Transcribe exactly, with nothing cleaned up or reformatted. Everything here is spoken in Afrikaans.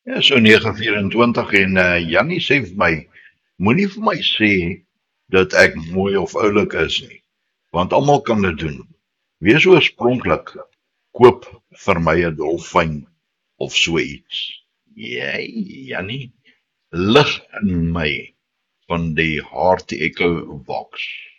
Ja, so nege vyerentwintig en uh, Jannie sê vir my, moenie vir my sê dat ek mooi of oulik is nie, want almal kan dit doen. Wees oorspronklik, koop vir my 'n dolfyn of so iets. Jy, Jannie, lig in my van die Heart Echo box.